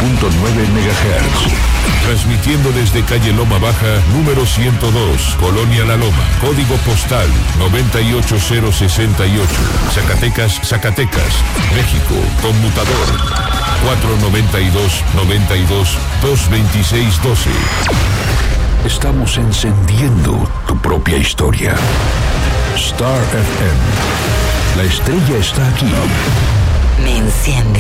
MHz. Transmitiendo desde calle Loma Baja, número 102, Colonia La Loma, código postal 98068, Zacatecas, Zacatecas, México, conmutador 492-92-226-12. Estamos encendiendo tu propia historia. Star FM. La estrella está aquí. Me enciende.